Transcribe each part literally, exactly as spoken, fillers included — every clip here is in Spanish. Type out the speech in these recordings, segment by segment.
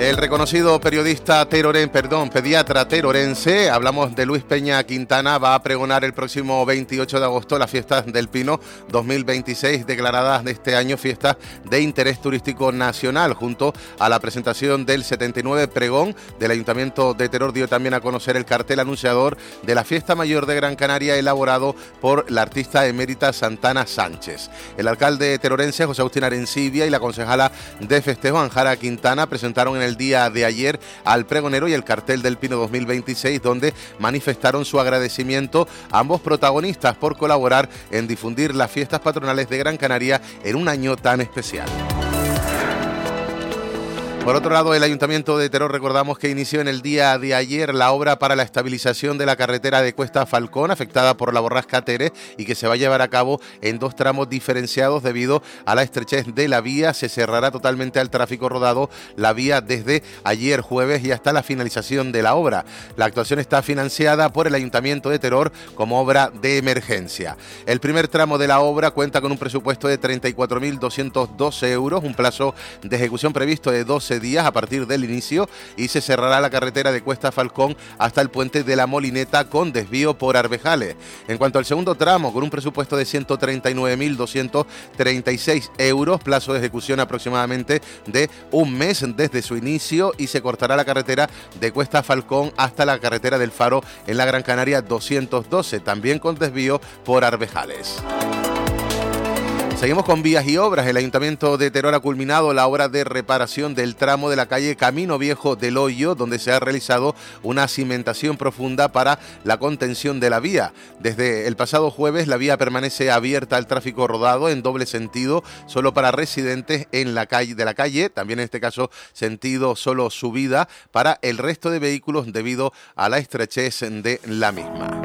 El reconocido periodista teroren, perdón, pediatra terorense, hablamos de Luis Peña Quintana, va a pregonar el próximo veintiocho de agosto las fiestas del Pino dos mil veintiséis, declaradas de este año fiestas de interés turístico nacional. Junto a la presentación del setenta y nueve pregón del Ayuntamiento de Teror, dio también a conocer el cartel anunciador de la Fiesta Mayor de Gran Canaria, elaborado por la artista emérita Santana Sánchez. El alcalde terorense, José Agustín Arencibia, y la concejala de festejo, Anjara Quintana, presentaron en el día de ayer al pregonero y el cartel del Pino dos mil veintiséis, donde manifestaron su agradecimiento a ambos protagonistas por colaborar en difundir las fiestas patronales de Gran Canaria en un año tan especial. Por otro lado, el Ayuntamiento de Teror, recordamos que inició en el día de ayer la obra para la estabilización de la carretera de Cuesta Falcón, afectada por la borrasca Tere, y que se va a llevar a cabo en dos tramos diferenciados debido a la estrechez de la vía. Se cerrará totalmente al tráfico rodado la vía desde ayer jueves y hasta la finalización de la obra. La actuación está financiada por el Ayuntamiento de Teror como obra de emergencia. El primer tramo de la obra cuenta con un presupuesto de treinta y cuatro mil doscientos doce euros, un plazo de ejecución previsto de doce días a partir del inicio, y se cerrará la carretera de Cuesta Falcón hasta el puente de la Molineta con desvío por Arbejales. En cuanto al segundo tramo, con un presupuesto de ciento treinta y nueve mil doscientos treinta y seis euros, plazo de ejecución aproximadamente de un mes desde su inicio, y se cortará la carretera de Cuesta Falcón hasta la carretera del Faro en la Gran Canaria doscientos doce, también con desvío por Arbejales. Seguimos con vías y obras. El Ayuntamiento de Teror ha culminado la obra de reparación del tramo de la calle Camino Viejo del Hoyo, donde se ha realizado una cimentación profunda para la contención de la vía. Desde el pasado jueves, la vía permanece abierta al tráfico rodado en doble sentido, solo para residentes en la calle de la calle, también en este caso sentido solo subida para el resto de vehículos debido a la estrechez de la misma.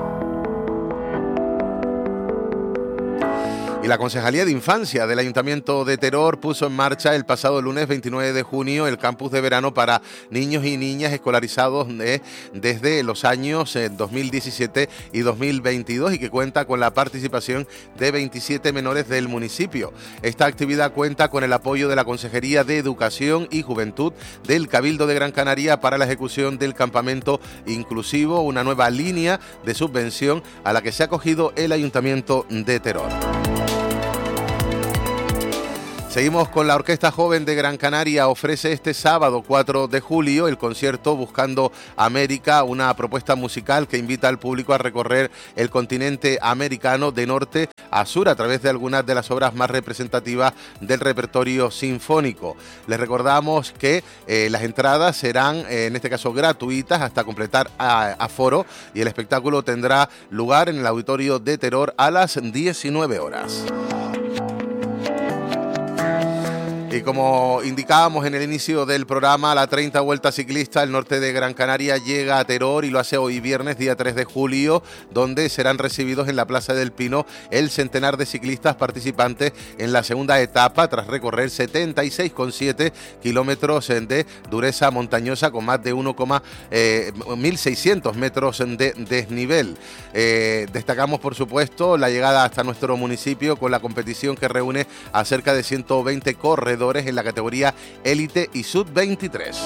Y la Concejalía de Infancia del Ayuntamiento de Teror puso en marcha el pasado lunes veintinueve de junio el campus de verano para niños y niñas escolarizados de, desde los años eh, dos mil diecisiete y dos mil veintidós, y que cuenta con la participación de veintisiete menores del municipio. Esta actividad cuenta con el apoyo de la Consejería de Educación y Juventud del Cabildo de Gran Canaria para la ejecución del campamento inclusivo, una nueva línea de subvención a la que se ha acogido el Ayuntamiento de Teror. Seguimos con la Orquesta Joven de Gran Canaria. Ofrece este sábado cuatro de julio el concierto Buscando América, una propuesta musical que invita al público a recorrer el continente americano de norte a sur a través de algunas de las obras más representativas del repertorio sinfónico. Les recordamos que eh, las entradas serán, eh, en este caso, gratuitas hasta completar a, aforo, y el espectáculo tendrá lugar en el Auditorio de Teror a las diecinueve horas. Y como indicábamos en el inicio del programa, la treinta Vuelta Ciclista al norte de Gran Canaria llega a Teror y lo hace hoy viernes, día tres de julio, donde serán recibidos en la Plaza del Pino el centenar de ciclistas participantes en la segunda etapa, tras recorrer setenta y seis coma siete kilómetros de dureza montañosa con más de mil seiscientos metros de desnivel. Eh, destacamos, por supuesto, la llegada hasta nuestro municipio con la competición que reúne a cerca de ciento veinte corredores en la categoría élite y sub veintitrés.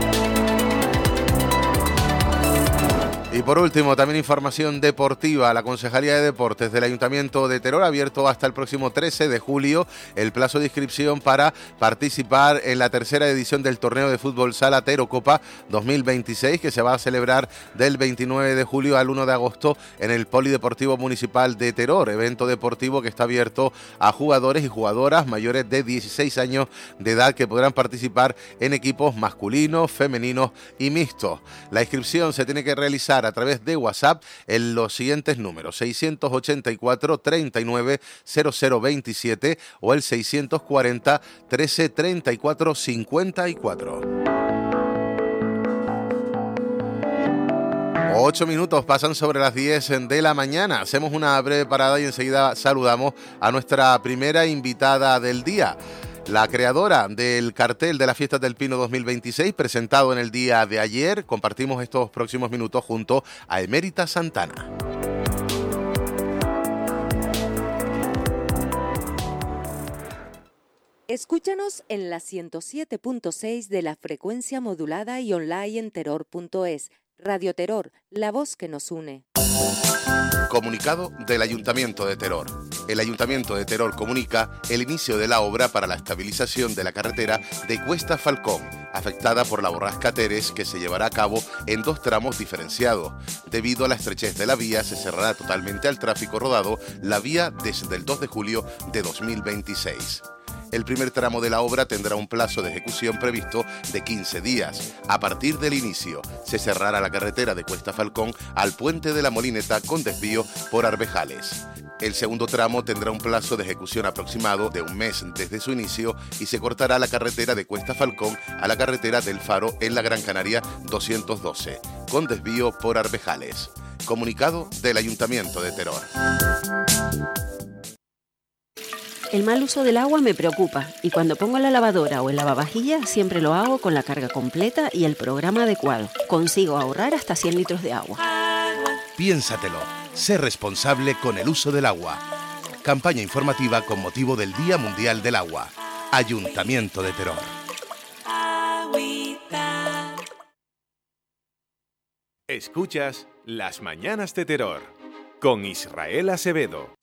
Y por último, también información deportiva. La Concejalía de Deportes del Ayuntamiento de Teror ha abierto hasta el próximo trece de julio el plazo de inscripción para participar en la tercera edición del torneo de fútbol sala Terocopa dos mil veintiséis, que se va a celebrar del veintinueve de julio al uno de agosto en el Polideportivo Municipal de Teror, evento deportivo que está abierto a jugadores y jugadoras mayores de dieciséis años de edad, que podrán participar en equipos masculinos, femeninos y mixtos. La inscripción se tiene que realizar a través de WhatsApp en los siguientes números: seiscientos ochenta y cuatro, treinta y nueve, cero cero veintisiete o el seiscientos cuarenta, trece, treinta y cuatro, cincuenta y cuatro. Ocho minutos pasan sobre las diez de la mañana. Hacemos una breve parada y enseguida saludamos a nuestra primera invitada del día. La creadora del cartel de las Fiestas del Pino dos mil veintiséis, presentado en el día de ayer. Compartimos estos próximos minutos junto a Emérita Santana. Escúchanos en la ciento siete punto seis de la frecuencia modulada y online en terror punto es. Radio Terror, la voz que nos une. Comunicado del Ayuntamiento de Teror. El Ayuntamiento de Teror comunica el inicio de la obra para la estabilización de la carretera de Cuesta Falcón, afectada por la borrasca Teres, que se llevará a cabo en dos tramos diferenciados. Debido a la estrechez de la vía, se cerrará totalmente al tráfico rodado la vía desde el dos de julio de dos mil veintiséis. El primer tramo de la obra tendrá un plazo de ejecución previsto de quince días. A partir del inicio, se cerrará la carretera de Cuesta Falcón al puente de la Molineta con desvío por Arbejales. El segundo tramo tendrá un plazo de ejecución aproximado de un mes desde su inicio y se cortará la carretera de Cuesta Falcón a la carretera del Faro en la Gran Canaria doscientos doce, con desvío por Arbejales. Comunicado del Ayuntamiento de Teror. El mal uso del agua me preocupa y cuando pongo la lavadora o el lavavajillas siempre lo hago con la carga completa y el programa adecuado. Consigo ahorrar hasta cien litros de agua. Piénsatelo. Sé responsable con el uso del agua. Campaña informativa con motivo del Día Mundial del Agua. Ayuntamiento de Teror. Escuchas Las Mañanas de Terror con Israel Acevedo.